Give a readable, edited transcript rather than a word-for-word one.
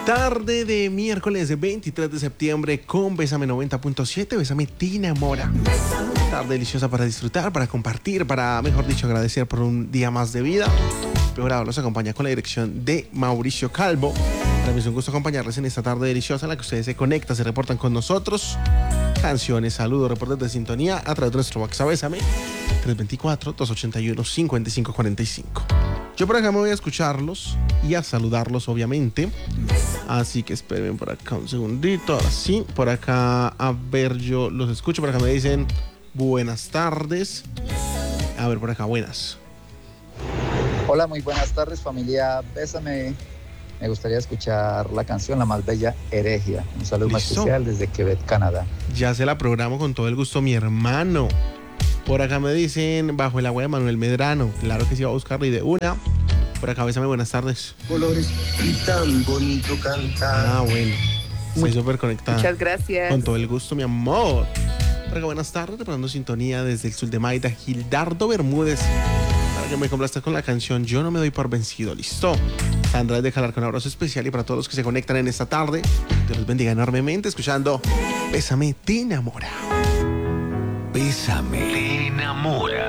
Tarde de miércoles 23 de septiembre con Bésame 90.7, Bésame te enamora. Tarde deliciosa para disfrutar, para compartir, para, mejor dicho, agradecer por un día más de vida. Peorado los acompaña con la dirección de Mauricio Calvo. Para mí es un gusto acompañarles en esta tarde deliciosa en la que ustedes se conectan, se reportan con nosotros. Canciones, saludos, reportes de sintonía a través de nuestro WhatsApp Bésame 324-281-5545. Yo por acá me voy a escucharlos y a saludarlos, obviamente. Así que esperen por acá un segundito. Ahora sí, por acá, a ver, yo los escucho. Por acá me dicen buenas tardes. A ver, por acá, buenas. Hola, muy buenas tardes, familia Bésame. Me gustaría escuchar la canción La Más Bella Heregia. Un saludo más especial desde Quebec, Canadá. Ya se la programo con todo el gusto, mi hermano. Por acá me dicen Bajo el agua de Manuel Medrano. Claro que sí, va a buscarla y de una. Por acá, Bésame, buenas tardes. Colores y tan bonito cantar. Ah, bueno. Estoy súper conectada. Muchas gracias. Con todo el gusto, mi amor. Por acá, buenas tardes. Reparando sintonía desde el sur de Maida, Gildardo Bermúdez. Para que me complazcas con la canción Yo no me doy por vencido. Listo. Sandra de Jalar, con un abrazo especial. Y para todos los que se conectan en esta tarde, Dios los bendiga enormemente. Escuchando Bésame te enamora. Bésame te enamora.